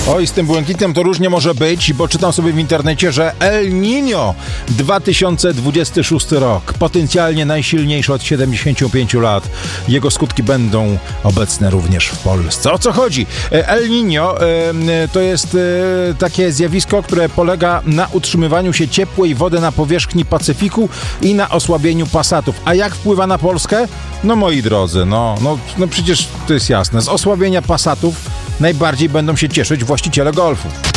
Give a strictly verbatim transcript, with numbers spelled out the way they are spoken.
Oj, z tym błękitem to różnie może być, bo czytam sobie w internecie, że El Niño dwa tysiące dwudziesty szósty rok, potencjalnie najsilniejszy od siedemdziesięciu pięciu lat. Jego skutki będą obecne również w Polsce. O co chodzi? El Niño e, to jest e, takie zjawisko, które polega na utrzymywaniu się ciepłej wody na powierzchni Pacyfiku i na osłabieniu pasatów. A jak wpływa na Polskę? No moi drodzy, no, no, no przecież to jest jasne. Z osłabienia pasatów najbardziej będą się cieszyć właściciele golfów.